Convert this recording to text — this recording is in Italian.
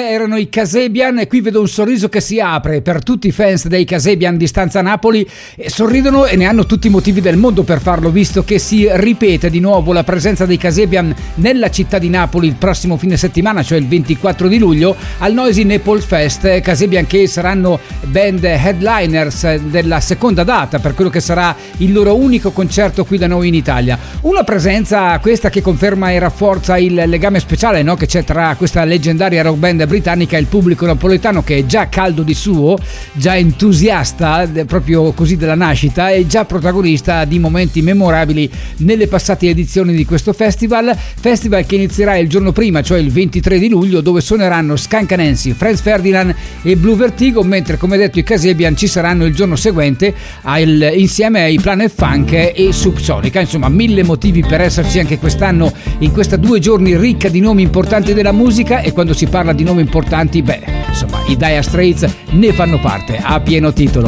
erano i Kasabian e qui vedo un sorriso che si apre per tutti i fans dei Kasabian di Stanza Napoli, e sorridono e ne hanno tutti i motivi del mondo per farlo, visto che si ripete di nuovo la presenza dei Kasabian nella città di Napoli il prossimo fine settimana, cioè il 24 di luglio al Noisy Naples Fest. Kasabian che saranno band headliners della seconda data per quello che sarà il loro unico concerto qui da noi in Italia. Una presenza questa che conferma e rafforza il legame speciale, no, che c'è tra questa leggendaria rock band britannica e il pubblico napoletano, che è già caldo di suo, già entusiasta proprio così della nascita e già protagonista di momenti memorabili nelle passate edizioni di questo festival che inizierà il giorno prima, cioè il 23 di luglio, dove suoneranno Skunk Anansi, Franz Ferdinand e Blue Vertigo, mentre come detto i Kasabian ci saranno il giorno seguente insieme ai Planet Funk e Subsonica. Insomma, 1000 motivi per esserci anche quest'anno in questa 2 giorni ricca di nomi importanti della musica, e quando si parla di nomi importanti, insomma, i Dire Straits ne fanno parte a pieno titolo.